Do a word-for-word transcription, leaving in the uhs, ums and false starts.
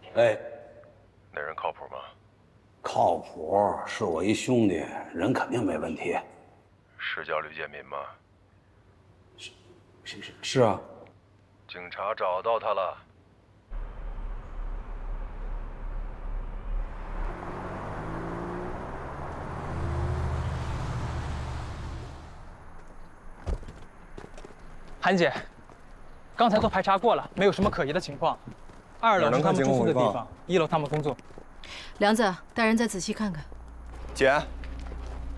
哎， 那人靠谱吗？ 靠谱，是我一兄弟，人肯定没问题。 是叫吕建民吗？ 是是是啊。 警察找到他了。 韩姐，刚才都排查过了，没有什么可疑的情况。二楼是他们住宿的地方，一楼他们工作。 梁子，带人再仔细看看。 姐，